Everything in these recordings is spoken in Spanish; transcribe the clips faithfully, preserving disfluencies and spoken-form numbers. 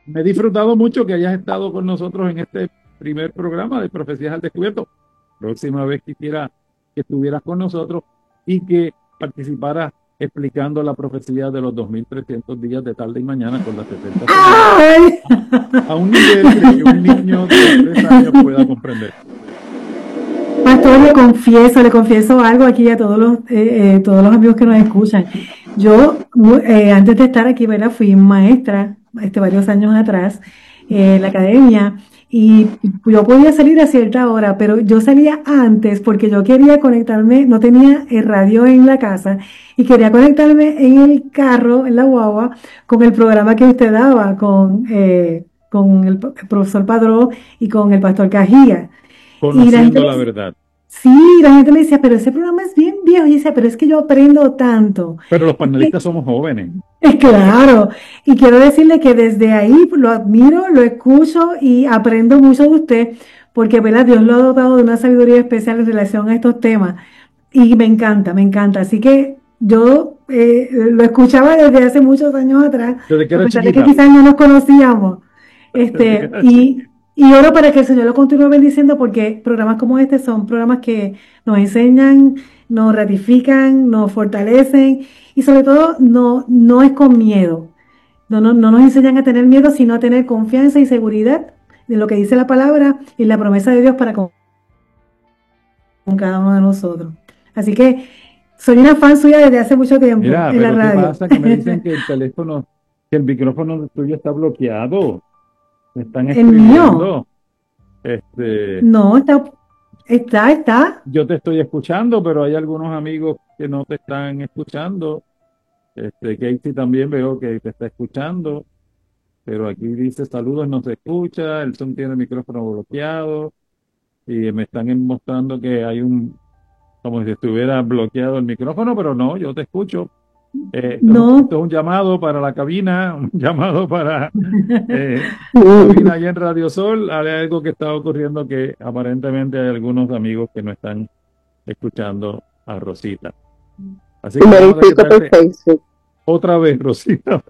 Me he disfrutado mucho que hayas estado con nosotros en este primer programa de Profecías al Descubierto. Próxima vez quisiera que estuvieras con nosotros y que participaras explicando la profecía de los dos mil trescientos días de tarde y mañana con las setenta semanas ¡Ay! a un nivel de que un niño de tres años pueda comprender. Pastor, le confieso, le confieso algo aquí a todos los, eh, eh, todos los amigos que nos escuchan. Yo, mu- eh, antes de estar aquí, ¿verdad? Fui maestra, este, varios años atrás, eh, en la academia, y yo podía salir a cierta hora, pero yo salía antes porque yo quería conectarme, no tenía el radio en la casa, y quería conectarme en el carro, en la guagua, con el programa que usted daba, con, eh, con el, el profesor Padrón y con el pastor Cajía. Y la gente Conociendo me la verdad. Sí, la gente me decía, pero ese programa es bien viejo. Y dice, pero es que yo aprendo tanto. Pero los Y que, panelistas somos jóvenes. es claro. Y quiero decirle que desde ahí lo admiro, lo escucho y aprendo mucho de usted, porque ¿verdad? Dios lo ha dotado de una sabiduría especial en relación a estos temas. Y me encanta, me encanta. Así que yo eh, lo escuchaba desde hace muchos años atrás, Desde que a era pesar de que chiquita. quizás no nos conocíamos. Desde que Este, era chiquita. y, y oro para que el Señor lo continúe bendiciendo porque programas como este son programas que nos enseñan, nos ratifican, nos fortalecen y sobre todo no, no es con miedo. No, no, no nos enseñan a tener miedo, sino a tener confianza y seguridad de lo que dice la palabra y la promesa de Dios para con, con cada uno de nosotros. Así que soy una fan suya desde hace mucho tiempo Mira, en la pero ¿qué radio. pasa? Que me dicen que el teléfono, que el micrófono tuyo está bloqueado. Me están El mío, escribiendo. Este, no, está, está, está. yo te estoy escuchando, pero hay algunos amigos que no te están escuchando. Este, Casey también veo que te está escuchando, pero aquí dice saludos, no se escucha, el Zoom tiene el micrófono bloqueado y me están mostrando que hay un, como si estuviera bloqueado el micrófono, pero no, yo te escucho. Eh, esto, es un, esto No. es un llamado para la cabina, un llamado para eh, cabina allá en Radio Sol. Hay algo que está ocurriendo que aparentemente hay algunos amigos que no están escuchando a Rosita. Así que vamos a Verifico por quitarte Facebook. otra vez, Rosita.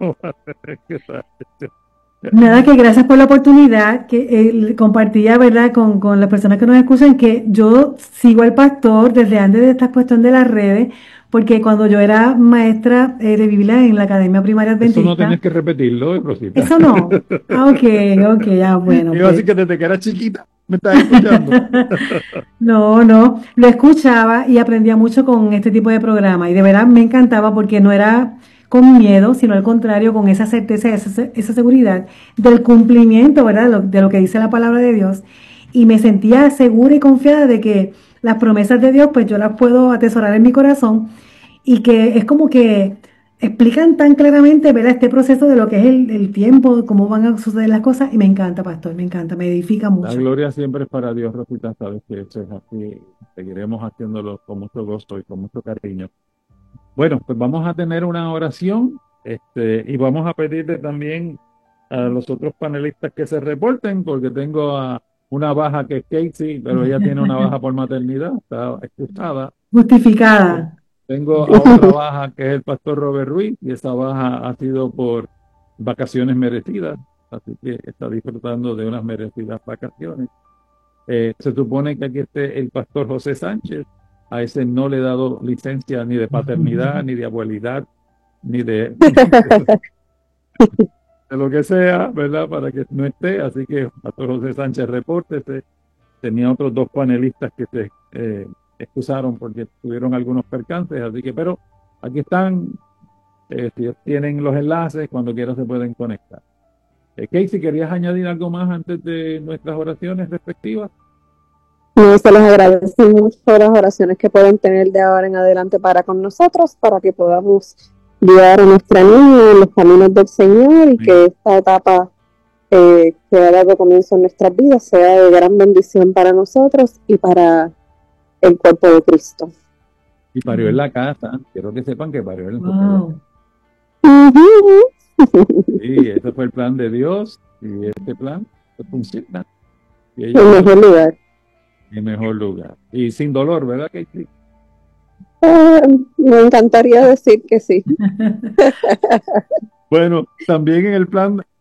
Nada, que gracias por la oportunidad que eh, compartía, ¿verdad?, con, con las personas que nos escuchan, que yo sigo al pastor desde antes de esta cuestión de las redes, porque cuando yo era maestra eh, de Biblia en la Academia Primaria Eso no tenías Adventista, que repetirlo, Rosita. eso no. Ah, ok, ok, ah, bueno, Iba así pues. que desde que era chiquita me estás escuchando. No, no, lo escuchaba y aprendía mucho con este tipo de programa y de verdad me encantaba porque no era con miedo, sino al contrario, con esa certeza, esa, esa seguridad del cumplimiento, ¿verdad? De lo, de lo que dice la palabra de Dios y me sentía segura y confiada de que las promesas de Dios, pues yo las puedo atesorar en mi corazón y que es como que explican tan claramente, ¿verdad? Este proceso de lo que es el, el tiempo, cómo van a suceder las cosas y me encanta, pastor, me encanta, me edifica La mucho. gloria siempre es para Dios, Rosita, sabes que eso es así. Seguiremos haciéndolo con mucho gusto y con mucho cariño. Bueno, pues vamos a tener una oración, este, y vamos a pedirle también a los otros panelistas que se reporten, porque tengo a una baja que es Casey, pero ella tiene una baja por maternidad, está excusada. Justificada. Tengo a otra baja que es el pastor Robert Ruiz, y esa baja ha sido por vacaciones merecidas, así que está disfrutando de unas merecidas vacaciones. Eh, se supone que aquí esté el pastor José Sánchez, a ese no le he dado licencia ni de paternidad, ni de abuelidad, ni de, de lo que sea, ¿verdad? Para que no esté, así que pastor José Sánchez, repórtese. Tenía otros dos panelistas que se eh, excusaron porque tuvieron algunos percances, así que, pero aquí están, eh, si tienen los enlaces, cuando quieran se pueden conectar. Eh, Casey, ¿querías añadir algo más antes de nuestras oraciones respectivas? No, se les agradece mucho las oraciones que pueden tener de ahora en adelante para con nosotros, para que podamos guiar a nuestra niña en los caminos del Señor y que esta etapa eh, que ha dado comienzo en nuestras vidas sea de gran bendición para nosotros y para el cuerpo de Cristo. Y parió en la casa. Quiero que sepan que parió en, Wow. en la casa. Sí, ese fue el plan de Dios y este plan funciona. Y ella en mejor lugar. En mejor lugar. Y sin dolor, ¿verdad, Casey? Uh, me encantaría decir que sí. Bueno, también en el plan